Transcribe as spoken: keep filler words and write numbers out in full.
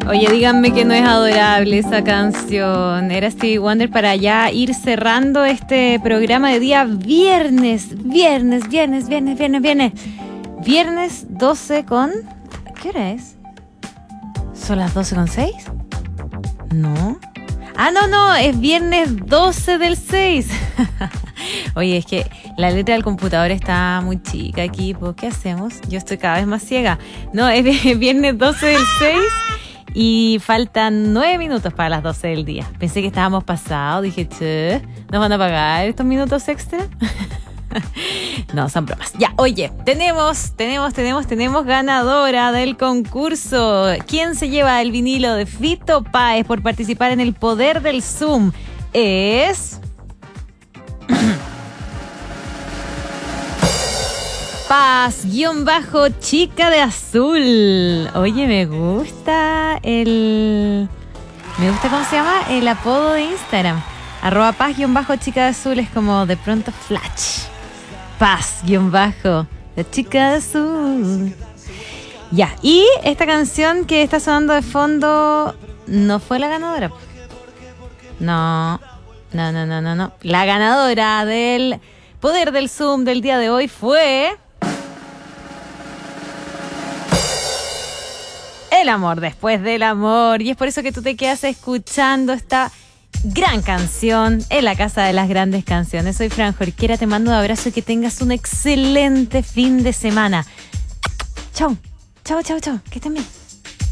Oye, díganme que no es adorable esa canción. Era Stevie Wonder para ya ir cerrando este programa de día viernes. Viernes, viernes, viernes, viernes, viernes. Viernes doce con... ¿Qué hora es? ¿Son las doce con seis? No. Ah, no, no, es viernes doce del seis. Oye, es que la letra del computador está muy chica aquí, pues, ¿qué hacemos? Yo estoy cada vez más ciega. No, es viernes doce del seis y faltan nueve minutos para las doce del día. Pensé que estábamos pasados, dije, che, ¿nos van a pagar estos minutos extra? No, son bromas. Ya, oye, tenemos, tenemos, tenemos, tenemos ganadora del concurso. ¿Quién se lleva el vinilo de Fito Páez por participar en el Poder del Zoom? Es... Paz, guión bajo, chica de azul. Oye, me gusta el... Me gusta, ¿cómo se llama? El apodo de Instagram. Arroba Paz, guión bajo, chica de azul. Es como de pronto flash. Paz, guión bajo, la chica de azul. Ya, y esta canción que está sonando de fondo no fue la ganadora. No, no, no, no, no, no. La ganadora del Poder del Zoom del día de hoy fue... El amor después del amor. Y es por eso que tú te quedas escuchando esta gran canción en la Casa de las Grandes Canciones. Soy Fran Jorquera, te mando un abrazo y que tengas un excelente fin de semana. Chau, chau, chau, chau, que estén bien.